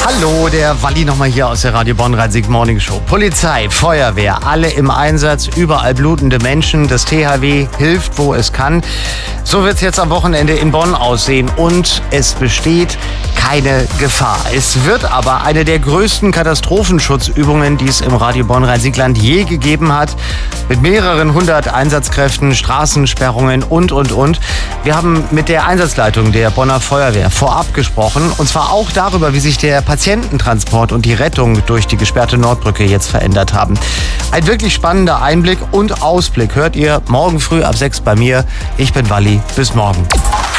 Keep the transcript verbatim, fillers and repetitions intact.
Hallo, der Walli nochmal hier aus der Radio Bonn Rhein-Sieg Morning Show. Polizei, Feuerwehr, alle im Einsatz, überall blutende Menschen. Das T H W hilft, wo es kann. So wird es jetzt am Wochenende in Bonn aussehen und es besteht keine Gefahr. Es wird aber eine der größten Katastrophenschutzübungen, die es im Radio Bonn Rhein-Sieg-Land je gegeben hat. Mit mehreren hundert Einsatzkräften, Straßensperrungen und, und, und. Wir haben mit der Einsatzleitung der Bonner Feuerwehr vorab gesprochen. Und zwar auch darüber, wie sich der Patiententransport und die Rettung durch die gesperrte Nordbrücke jetzt verändert haben. Ein wirklich spannender Einblick und Ausblick hört ihr morgen früh ab sechs bei mir. Ich bin Walli. Bis morgen.